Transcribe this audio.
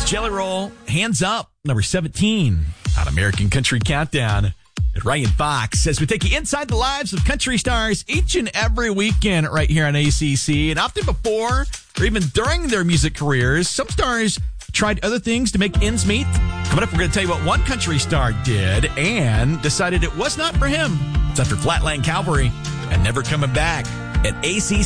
Jelly Roll, Hands Up, number 17 on American Country Countdown. And Ryan Fox says we take you inside the lives of country stars each and every weekend right here on ACC. And often before or even during their music careers, some stars tried other things to make ends meet. Coming up, we're going to tell you what one country star did and decided it was not for him. It's after Flatland Cavalry and Never Coming Back at ACC.